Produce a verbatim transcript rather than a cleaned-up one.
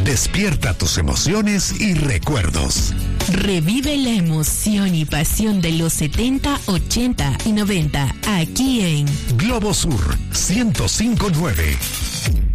Despierta tus emociones y recuerdos. Revive la emoción y pasión de los setenta, ochenta y noventa aquí en Globo Sur ciento cinco punto nueve.